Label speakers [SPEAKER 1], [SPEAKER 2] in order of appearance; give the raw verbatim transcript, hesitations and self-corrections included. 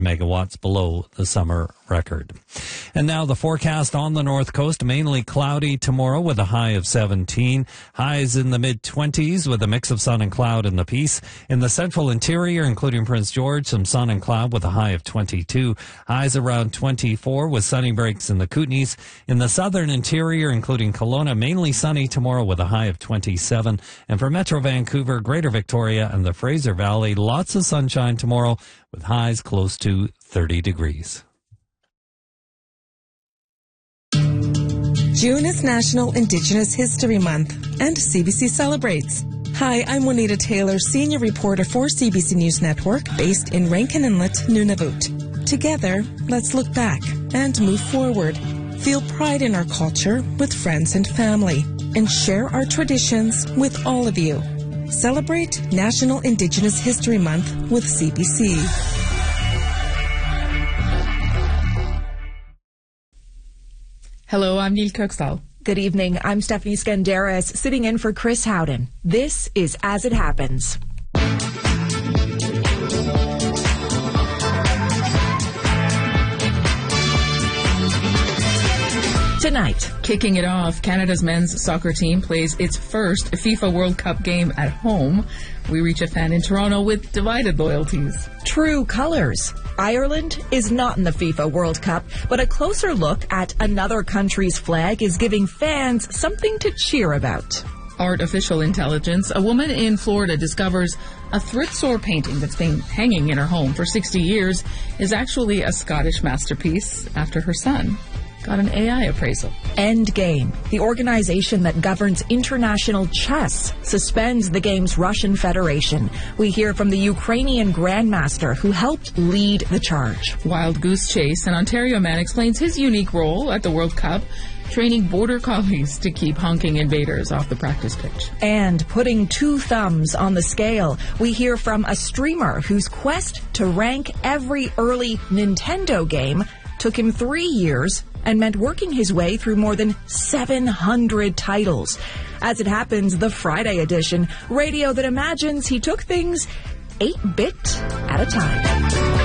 [SPEAKER 1] megawatts below the summer record. And now the forecast on the north coast, mainly cloudy tomorrow with a high of seventeen. Highs in the mid-twenties with a mix of sun and cloud in the Peace. In the central interior, including Prince George, some sun and cloud with a high of twenty-two. Highs around twenty-four with sunny breaks in the Kootenays. In the southern interior, including Kelowna, mainly sunny tomorrow with a high of twenty-seven. And for Metro Vancouver, Greater Victoria, and the Fraser Valley, lots of sunshine tomorrow with highs close to thirty degrees.
[SPEAKER 2] June is National Indigenous History Month, and C B C celebrates. Hi, I'm Juanita Taylor, senior reporter for C B C News Network, based in Rankin Inlet, Nunavut. Together, let's look back and move forward. Feel pride in our culture with friends and family, and share our traditions with all of you. Celebrate National Indigenous History Month with C B C.
[SPEAKER 3] Hello, I'm Neil Kirkstall.
[SPEAKER 4] Good evening. I'm Stephanie Skandaris, sitting in for Chris Howden. This is As It Happens. Tonight,
[SPEAKER 3] kicking it off, Canada's men's soccer team plays its first FIFA World Cup game at home. We reach a fan in Toronto with divided loyalties.
[SPEAKER 4] True colors. Ireland is not in the FIFA World Cup, but a closer look at another country's flag is giving fans something to cheer about.
[SPEAKER 3] Artificial intelligence. A woman in Florida discovers a Thritsor painting that's been hanging in her home for sixty years is actually a Scottish masterpiece after her son got an A I appraisal.
[SPEAKER 4] Endgame, the organization that governs international chess, suspends the game's Russian Federation. We hear from the Ukrainian grandmaster who helped lead the charge.
[SPEAKER 3] Wild goose chase. An Ontario man explains his unique role at the World Cup, training border collies to keep honking invaders off the practice pitch.
[SPEAKER 4] And putting two thumbs on the scale, we hear from a streamer whose quest to rank every early Nintendo game took him three years and meant working his way through more than seven hundred titles. As it happens, the Friday edition, radio that imagines he took things eight bit at a time.